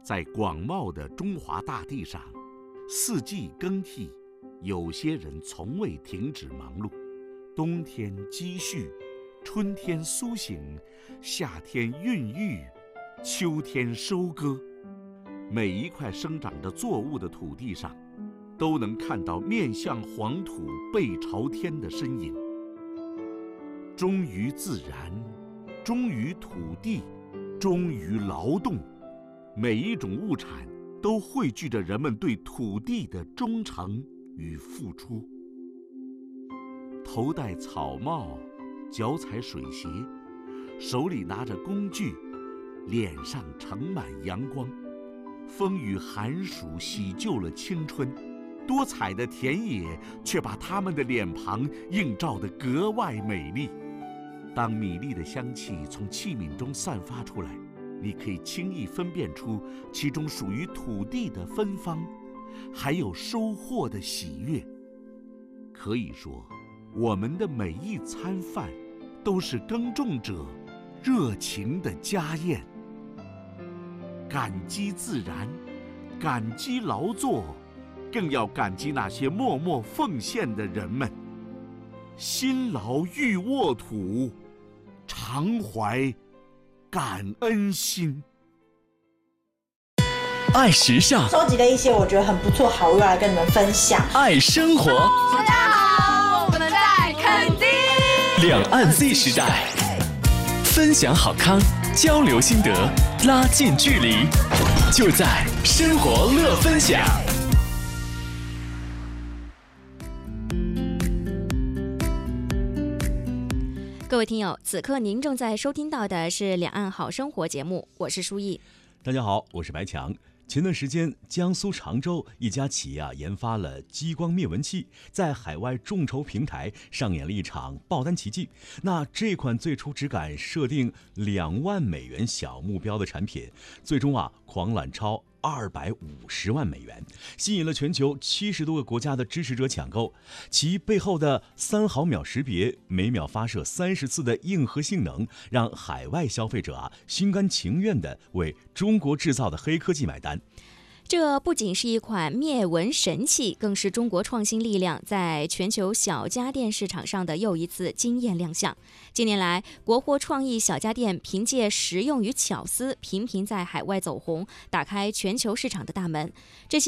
在广袤的中华大地上，四季更替，有些人从未停止忙碌。冬天积蓄，春天苏醒，夏天孕育，秋天收割。每一块生长着作物的土地上，都能看到面向黄土背朝天的身影。忠于自然，忠于土地，忠于劳动，每一种物产都汇聚着人们对土地的忠诚与付出。头戴草帽，脚踩水鞋，手里拿着工具，脸上盛满阳光。风雨寒暑洗旧了青春，多彩的田野却把他们的脸庞映照得格外美丽。当米粒的香气从器皿中散发出来，你可以轻易分辨出其中属于土地的芬芳，还有收获的喜悦。可以说，我们的每一餐饭都是耕种者热情的家宴。感激自然，感激劳作，更要感激那些默默奉献的人们。辛劳欲沃土，常怀感恩心。 爱时尚， 收集了一些我觉得很不错好物来跟你们分享。 爱生活， 大家好，我们在垦丁。 两岸 Z 时代，分享好康，交流心得，拉近距离，就在生活乐分享。 各位听友，此刻您正在收听到的是两岸好生活节目，我是舒毅。 大家好，我是白强。前段时间，江苏常州一家企业研发了激光灭蚊器，在海外众筹平台上演了一场爆单奇迹。那这款最初只敢设定2万美元小目标的产品，最终狂揽超250万美元，吸引了全球70多个国家的支持者抢购。其背后的3毫秒识别、每秒发射30次的硬核性能，让海外消费者心甘情愿地为中国制造的黑科技买单。 这不仅是一款灭蚊神器，更是中国创新力量在全球小家电市场上的又一次惊艳亮相。近年来，国货创意小家电凭借实用与巧思，频频在海外走红，打开全球市场的大门。这些